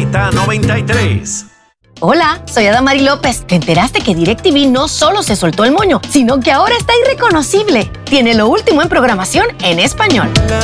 Z93. Hola, soy Adamari López. ¿Te enteraste que DirecTV no solo se soltó el moño, sino que ahora está irreconocible? Tiene lo último en programación en español.